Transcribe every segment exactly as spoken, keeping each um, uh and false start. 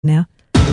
Now.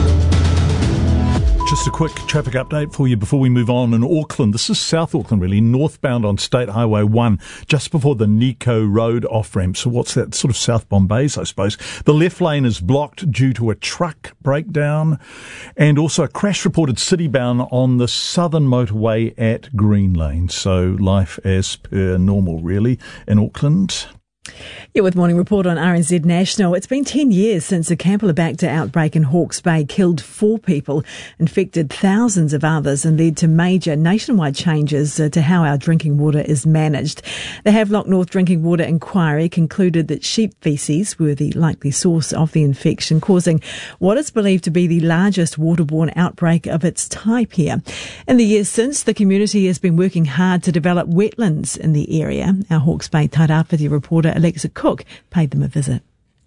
Just a quick traffic update for you before we move on. In Auckland, this is South Auckland really, northbound on State Highway one, just before the Nico Road off-ramp. So what's that, sort of South Bombay's, I suppose. The left lane is blocked due to a truck breakdown, and also a crash reported citybound on the southern motorway at Green Lane. So life as per normal really in Auckland. You're with Morning Report on R N Z National. It's been ten years since a Campylobacter outbreak in Hawke's Bay killed four people, infected thousands of others, and led to major nationwide changes uh, to how our drinking water is managed. The Havelock North Drinking Water Inquiry concluded that sheep faeces were the likely source of the infection, causing what is believed to be the largest waterborne outbreak of its type here. In the years since, the community has been working hard to develop wetlands in the area. Our Hawke's Bay Tairāwhiti reporter Alexa Cook paid them a visit.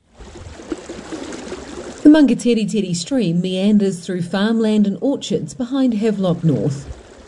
The Mangateri Teri stream meanders through farmland and orchards behind Havelock North.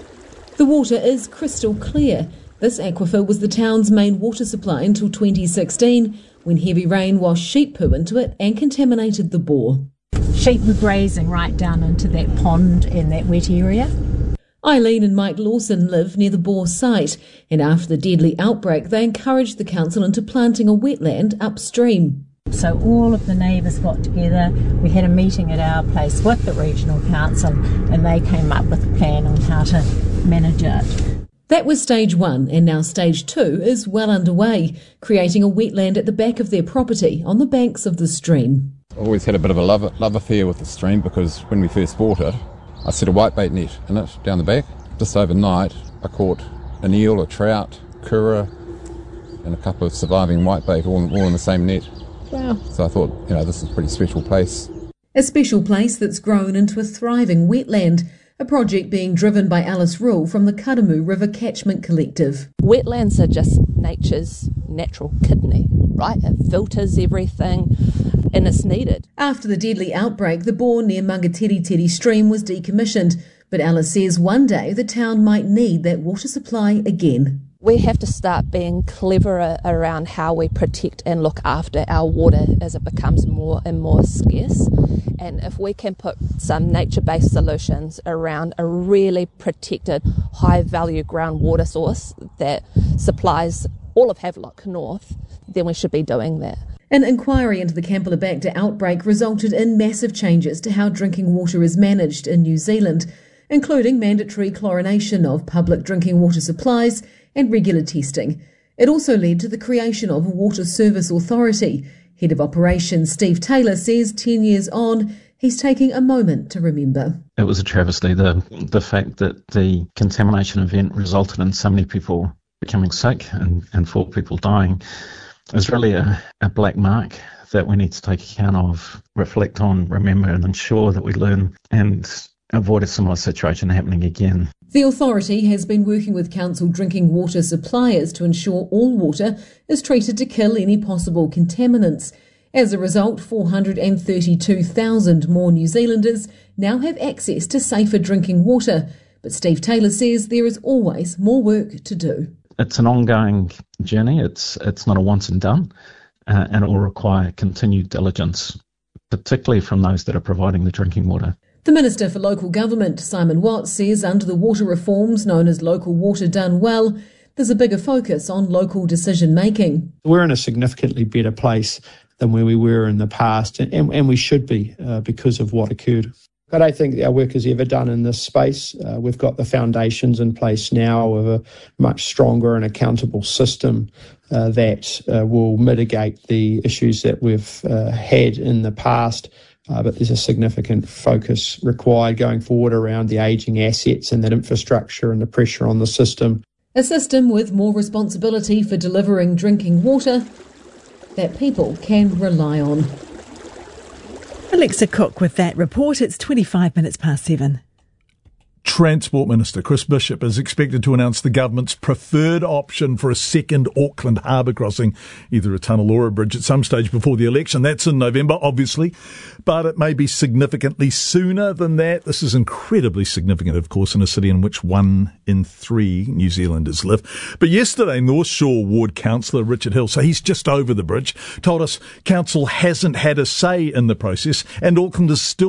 The water is crystal clear. This aquifer was the town's main water supply until twenty sixteen, when heavy rain washed sheep poo into it and contaminated the bore. Sheep were grazing right down into that pond in that wet area. Eileen and Mike Lawson live near the bore site, and after the deadly outbreak they encouraged the council into planting a wetland upstream. So all of the neighbours got together, we had a meeting at our place with the regional council, and they came up with a plan on how to manage it. That was stage one, and now stage two is well underway, creating a wetland at the back of their property on the banks of the stream. I always had a bit of a love, love affair with the stream, because when we first bought it, I set a whitebait net in it down the back. Just overnight, I caught an eel, a trout, kura, and a couple of surviving whitebait all, all in the same net. Wow. So I thought, you know, this is a pretty special place. A special place that's grown into a thriving wetland, a project being driven by Alice Rule from the Karamu River Catchment Collective. Wetlands are just nature's natural kidney, right? It filters everything and it's needed. After the deadly outbreak, the bore near Mangateri Teri stream was decommissioned, but Alice says one day the town might need that water supply again. We have to start being cleverer around how we protect and look after our water as it becomes more and more scarce. And if we can put some nature-based solutions around a really protected, high-value groundwater source that supplies all of Havelock North, then we should be doing that. An inquiry into the Campylobacter outbreak resulted in massive changes to how drinking water is managed in New Zealand, including mandatory chlorination of public drinking water supplies and regular testing. It also led to the creation of a Water Service Authority. Head of Operations Steve Taylor says ten years on, he's taking a moment to remember. It was a travesty, the the fact that the contamination event resulted in so many people becoming sick and, and four people dying is really a, a black mark that we need to take account of, reflect on, remember and ensure that we learn and avoid a similar situation happening again. The authority has been working with council drinking water suppliers to ensure all water is treated to kill any possible contaminants. As a result, four hundred thirty-two thousand more New Zealanders now have access to safer drinking water. But Steve Taylor says there is always more work to do. It's an ongoing journey. It's it's not a once and done, uh, and it will require continued diligence, particularly from those that are providing the drinking water. The Minister for Local Government, Simon Watts, says under the water reforms known as Local Water Done Well, there's a bigger focus on local decision making. We're in a significantly better place than where we were in the past, and, and we should be uh, because of what occurred. I don't think our work is ever done in this space. Uh, we've got the foundations in place now of a much stronger and accountable system uh, that uh, will mitigate the issues that we've uh, had in the past. Uh, but there's a significant focus required going forward around the ageing assets and that infrastructure and the pressure on the system. A system with more responsibility for delivering drinking water that people can rely on. Alexa Cook with that report. It's twenty-five minutes past seven. Transport Minister Chris Bishop is expected to announce the government's preferred option for a second Auckland harbour crossing, either a tunnel or a bridge at some stage before the election. That's in November, obviously, but it may be significantly sooner than that. This is incredibly significant, of course, in a city in which one in three New Zealanders live. But yesterday, North Shore Ward Councillor Richard Hill, so he's just over the bridge, told us council hasn't had a say in the process and Auckland is still